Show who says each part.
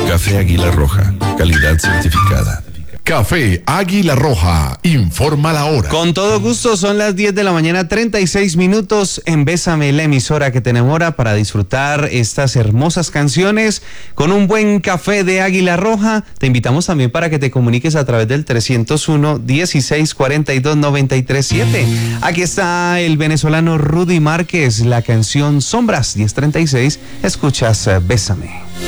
Speaker 1: Café Águila Roja, calidad certificada.
Speaker 2: Café Águila Roja, informa la hora.
Speaker 3: Con todo gusto, son las 10 de la mañana, 36 minutos en Bésame, la emisora que te enamora, para disfrutar estas hermosas canciones con un buen café de Águila Roja. Te invitamos también para que te comuniques a través del 301-1642-937. Aquí está el venezolano Rudy Márquez, la canción Sombras, 10:36. Escuchas Bésame.